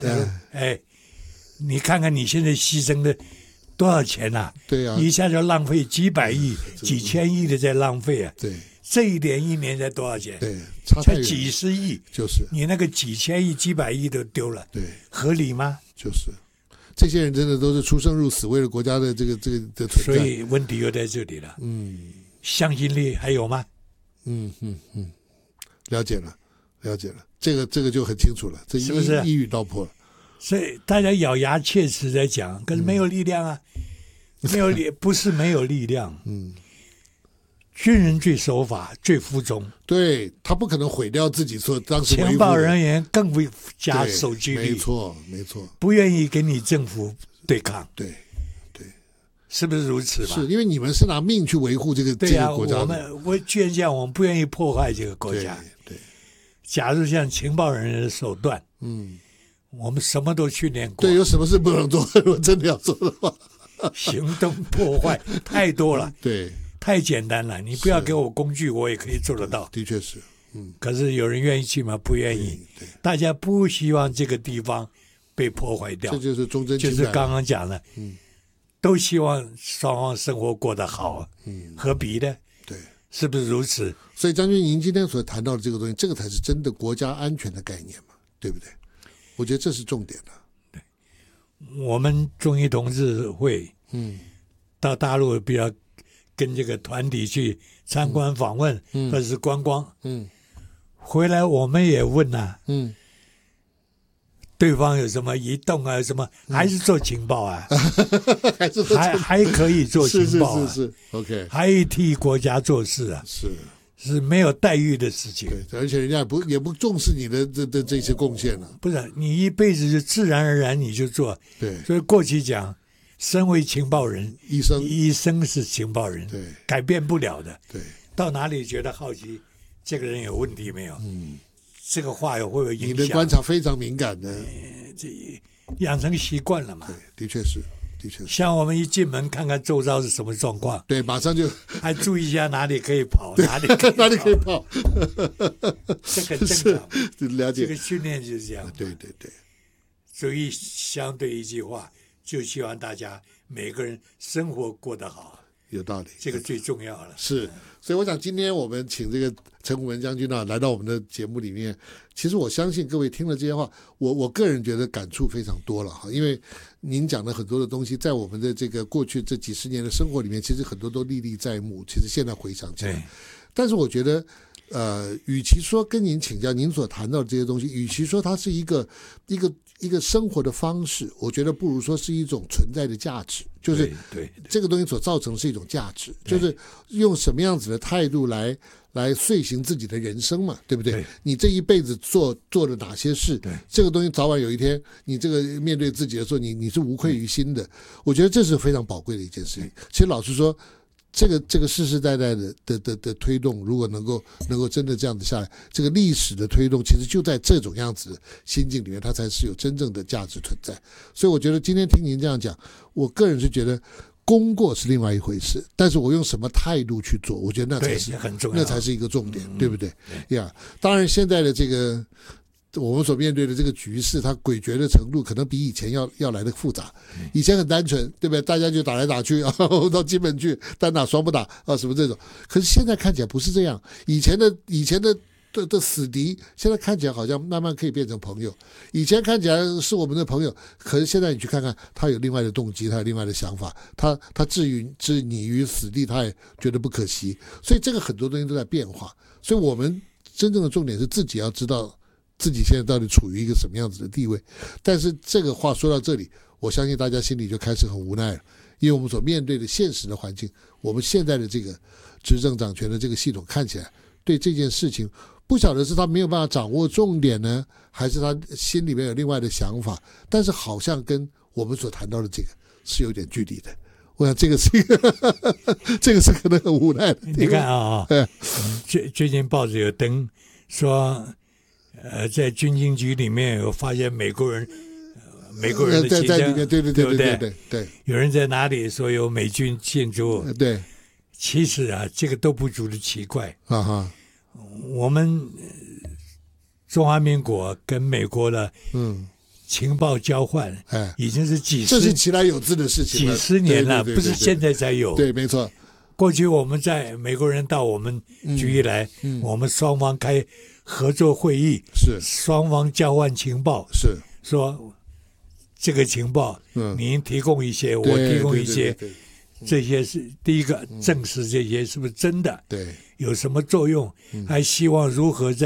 他说：“你看看你现在牺牲的多少钱啊？ 对啊， 一下就浪费几百亿、几千亿的在浪费啊！ 对， 这一点一年才多少钱？ 对，差太才远， 几十亿， 就是你那个几千亿、几百亿都丢了， 对， 合理吗？ 就是这些人真的都是出生入死，为了国家的这个的存在。 所以问题又在这里了。向心力还有吗？ 了解了，这个就很清楚了，这是不是一语道破了。 所以大家咬牙切齿在讲，可是没有力量啊，没有力不是没有力量。军人最守法，最服从， 对，他不可能毁掉自己所当时维护的情报人员更不加守纪律， 没错， 不愿意跟你政府对抗， 对， 是不是如此吧？ 是因为你们是拿命去维护这个国家的， 我居然讲我们不愿意破坏这个国家。 对， 假如像情报人员的手段，我们什么都训练过， 对，有什么事不能做？如果真的要做的话， 行动破坏太多了， 对， 太简单了。你不要给我工具，我也可以做得到。 的确是， 可是有人愿意去吗？不愿意。大家不希望这个地方被破坏掉， 这就是忠贞情感， 就是刚刚讲的，都希望双方生活过得好，何必呢？ 对， 是不是如此？ 所以将军，您今天所谈到的这个东西，这个才是真的国家安全的概念嘛，对不对？我觉得这是重点的。 对，我们中医同志会，到大陆比较跟这个团体去参观访问，或者是观光，回来我们也问啊，对方有什么移动啊，有什么还是做情报啊，还可以做情报啊， 是 OK， 还替国家做事啊，是没有待遇的事情。 对，而且人家也不重视你的这些贡献了。 不是，你一辈子就自然而然你就做。 对， 所以过去讲，身为情报人， 医生是情报人， 对， 改变不了的。 对， 到哪里觉得好奇，这个人有问题没有？这个话会不会影响？ 你的观察非常敏感的， 这养成习惯了嘛？ 对，的确是。 像我们一进门看看周遭是什么状况， 对，马上就还注意一下哪里可以跑，哪里可以跑， 这很正常。 了解， 这个训练就是这样。 对， 所以相对一句话，就希望大家每个人生活过得好， 有道理， 这个最重要了。 是，所以我想今天我们请这个陈虎文将军来到我们的节目里面，其实我相信各位听了这些话，我个人觉得感触非常多了哈，因为您讲的很多的东西，在我们的这个过去这几十年的生活里面，其实很多都历历在目。其实现在回想起来，但是我觉得，与其说跟您请教您所谈到的这些东西，与其说它是一个生活的方式，我觉得不如说是一种存在的价值，就是这个东西所造成的是一种价值，就是用什么样子的态度来遂行自己的人生嘛，对不对？你这一辈子做了哪些事？这个东西早晚有一天，你这个面对自己的时候，你是无愧于心的。我觉得这是非常宝贵的一件事情。其实老实说，这个世世代代的推动，如果能够真的这样子下来，这个历史的推动，其实就在这种样子的心境里面，它才是有真正的价值存在。所以我觉得今天听您这样讲，我个人是觉得功过是另外一回事，但是我用什么态度去做，我觉得那才是很重要， 那才是一个重点，对不对？当然现在的这个我们所面对的这个局势，它诡谲的程度可能比以前要来的复杂。以前很单纯，对不对？大家就打来打去啊，到基本去单打双不打啊，什么这种。可是现在看起来不是这样，以前的死敌，现在看起来好像慢慢可以变成朋友。以前看起来是我们的朋友，可是现在你去看看，他有另外的动机，他有另外的想法，他置你于死地，他也觉得不可惜。所以这个很多东西都在变化。所以我们真正的重点是自己要知道自己现在到底处于一个什么样子的地位。但是这个话说到这里，我相信大家心里就开始很无奈了，因为我们所面对的现实的环境，我们现在的这个执政掌权的这个系统看起来对这件事情，不晓得是他没有办法掌握重点呢，还是他心里面有另外的想法，但是好像跟我们所谈到的这个是有点距离的。我想这个是可能很无奈的。 你看啊，最近报纸有登说，在军情局里面有发现美国人的旗在里面，对， 有人在哪里说有美军进驻， 对。 其实啊，这个都不足的奇怪啊哈。 我们中华民国跟美国的情报交换，已经是这是其来有之的事情了， 几十年了， 对对对对对， 不是现在才有。 对，没错。 过去我们在美国人到我们局里来，我们双方开合作会议， 是双方交换情报， 是说这个情报，您提供一些，我提供一些，这些是第一个证实这些是不是真的， 对， 有什么作用，还希望如何在